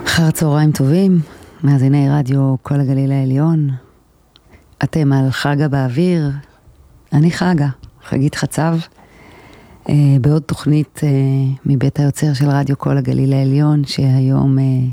אחר צהריים טובים, מאזיני רדיו כל הגליל העליון. אתם על חגה באוויר, אני חגית חצב, בעוד תוכנית מבית היוצר של רדיו כל הגליל העליון, שהיום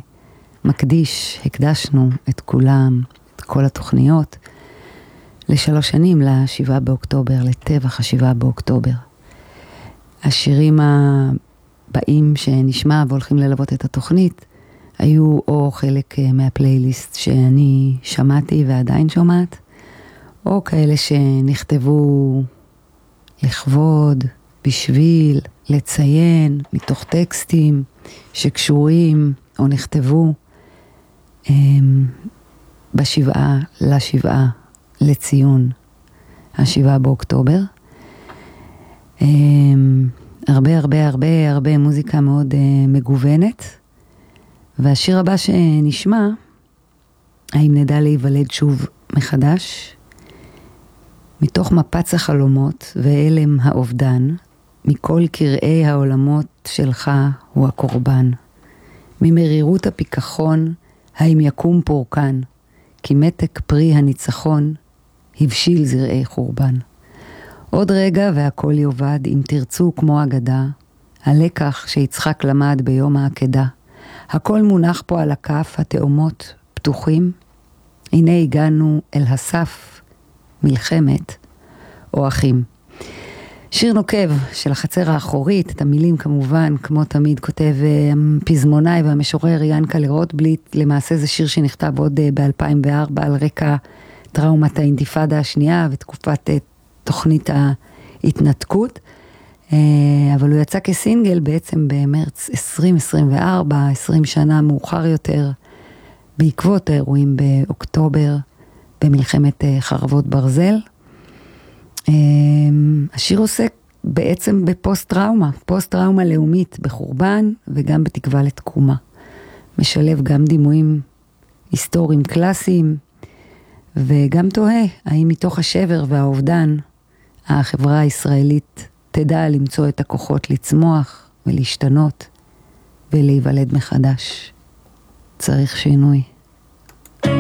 הקדשנו את כולם, את כל התוכניות, ל3 שנים, ל7 באוקטובר, לטבח ה7 באוקטובר. השירים הבאים שנשמע והולכים ללוות את התוכנית, היו או חלק מהפלייליסט שאני שמעתי ועדיין שומעת, או כאלה שנכתבו לכבוד, בשביל, לציין, מתוך טקסטים שקשורים או נכתבו ב7 לציון ה7 באוקטובר. הרבה מוזיקה מאוד מגוונת. והשיר הבא שנשמע, האם נדע להיוולד שוב מחדש, מתוך מפץ החלומות ואלם האובדן, מכל קראי העולמות שלך הוא הקורבן. ממרירות הפיקחון, האם יקום פורקן, כי מתק פרי הניצחון, הבשיל זרעי חורבן. עוד רגע והכל יובד, אם תרצו כמו אגדה, הלקח שיצחק למד ביום העקדה. הכל מונח פה על הכף, התאומות פתוחים. הנה הגענו אל הסף, מלחמת או אחים. שיר נוקב של החצר האחורית, את המילים כמובן, כמו תמיד, כותב פזמונאי והמשורר ינקלה רוטבליט. למעשה זה שיר שנכתב עוד ב-2004 על רקע טראומת האינתיפאדה השנייה ותקופת תוכנית ההתנתקות. אבל הוא יצא כסינגל בעצם במרץ 2024, 20 שנה מאוחר יותר, בעקבות האירועים באוקטובר, במלחמת חרבות ברזל. השיר עוסק בעצם בפוסט-טראומה, פוסט-טראומה לאומית, בחורבן וגם בתקווה לתקומה. משלב גם דימויים היסטוריים קלאסיים, וגם תוהה האם מתוך השבר והאובדן, החברה הישראלית תדע למצוא את הכוחות לצמוח ולהשתנות ולהיוולד מחדש. צריך שינוי.